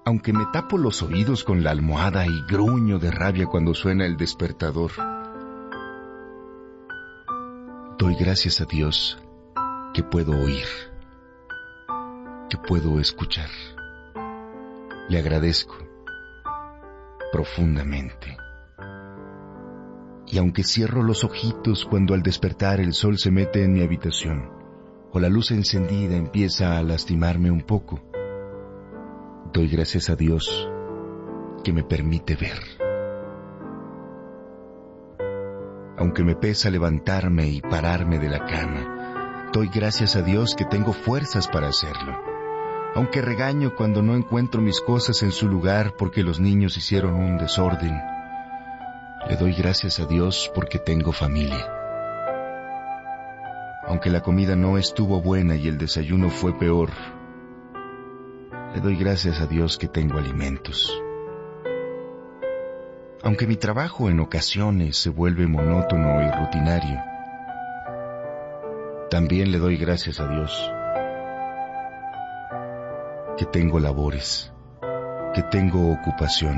Aunque me tapo los oídos con la almohada y gruño de rabia cuando suena el despertador, doy gracias a Dios que puedo oír, que puedo escuchar. Le agradezco profundamente. Y aunque cierro los ojitos cuando al despertar el sol se mete en mi habitación, o la luz encendida empieza a lastimarme un poco, doy gracias a Dios que me permite ver. Aunque me pesa levantarme y pararme de la cama, doy gracias a Dios que tengo fuerzas para hacerlo. Aunque regaño cuando no encuentro mis cosas en su lugar porque los niños hicieron un desorden, le doy gracias a Dios porque tengo familia. Aunque la comida no estuvo buena y el desayuno fue peor, le doy gracias a Dios que tengo alimentos. Aunque mi trabajo en ocasiones se vuelve monótono y rutinario, también le doy gracias a Dios que tengo labores, que tengo ocupación.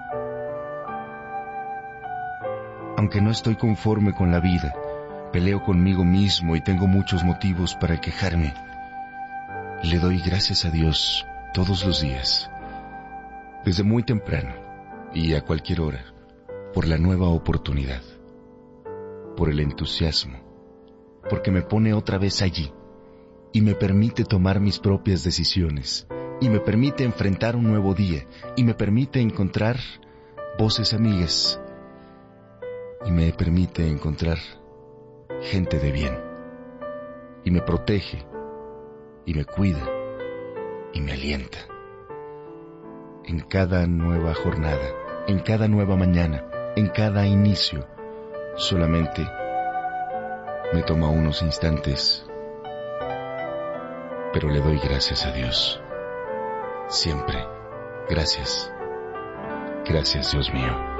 Aunque no estoy conforme con la vida, peleo conmigo mismo y tengo muchos motivos para quejarme, le doy gracias a Dios todos los días, desde muy temprano y a cualquier hora, por la nueva oportunidad, por el entusiasmo, porque me pone otra vez allí y me permite tomar mis propias decisiones y me permite enfrentar un nuevo día y me permite encontrar voces amigas y me permite encontrar gente de bien y me protege y me cuida y me alienta. En cada nueva jornada, en cada nueva mañana, en cada inicio, solamente me toma unos instantes, pero le doy gracias a Dios. Siempre. Gracias. Gracias, Dios mío.